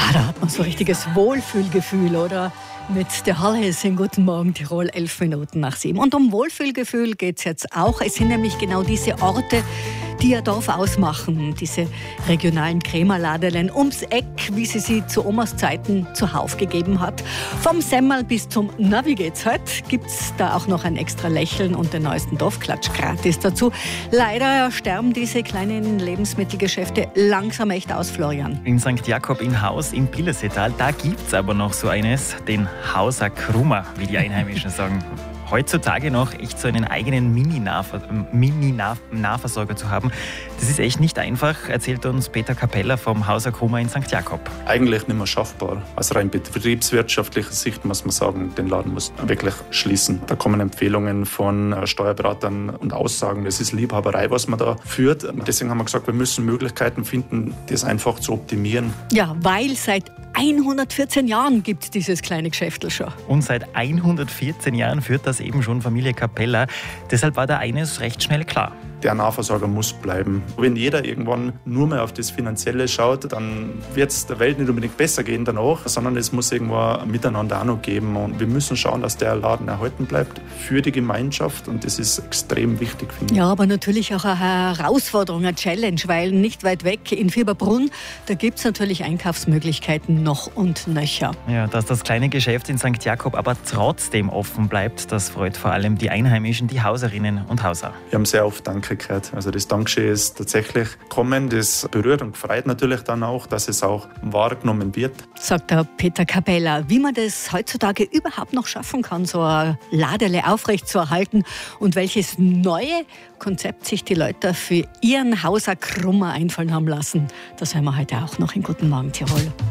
Da hat man so ein richtiges Wohlfühlgefühl, oder? Mit der Halles in Guten Morgen Tirol, 11 Minuten nach 7. Und um Wohlfühlgefühl geht es jetzt auch. Es sind nämlich genau diese Orte, die ihr Dorf ausmachen. Diese regionalen Krämerladelen ums Eck, wie sie zu Omas Zeiten zuhauf gegeben hat. Vom Semmel bis zum Na, wie geht's heute? Gibt's da auch noch ein extra Lächeln und den neuesten Dorfklatsch gratis dazu. Leider sterben diese kleinen Lebensmittelgeschäfte langsam echt aus, Florian. In St. Jakob in Haus im Pillerseetal, da gibt's aber noch so eines, den Hauser Krummer, wie die Einheimischen sagen. Heutzutage noch echt so einen eigenen Mini-Nahversorger zu haben, das ist echt nicht einfach, erzählt uns Peter Kappeler vom Hauser Krummer in St. Jakob. Eigentlich nicht mehr schaffbar. Aus rein betriebswirtschaftlicher Sicht muss man sagen, den Laden muss wirklich schließen. Da kommen Empfehlungen von Steuerberatern und Aussagen, das ist Liebhaberei, was man da führt. Deswegen haben wir gesagt, wir müssen Möglichkeiten finden, das einfach zu optimieren. Ja, weil seit 114 Jahren gibt es dieses kleine Geschäftel schon. Und seit 114 Jahren führt das eben schon Familie Kappeler. Deshalb war da eines recht schnell klar. Der Nahversorger muss bleiben. Wenn jeder irgendwann nur mehr auf das Finanzielle schaut, dann wird es der Welt nicht unbedingt besser gehen danach, sondern es muss irgendwo ein Miteinander auch noch geben. Und wir müssen schauen, dass der Laden erhalten bleibt für die Gemeinschaft. Und das ist extrem wichtig, finde ich. Ja, aber natürlich auch eine Herausforderung, eine Challenge, weil nicht weit weg in Fieberbrunn, da gibt es natürlich Einkaufsmöglichkeiten noch und nöcher. Ja, dass das kleine Geschäft in St. Jakob aber trotzdem offen bleibt, das freut vor allem die Einheimischen, die Hauserinnen und Hauser. Wir haben sehr oft Danke gehört. Also das Dankeschön ist tatsächlich gekommen. Das berührt und freut natürlich dann auch, dass es auch wahrgenommen wird. Sagt der Peter Kappeler, wie man das heutzutage überhaupt noch schaffen kann, so ein Ladele aufrechtzuerhalten und welches neue Konzept sich die Leute für ihren Hauser Krummer einfallen haben lassen. Das hören wir heute auch noch in Guten Morgen Tirol.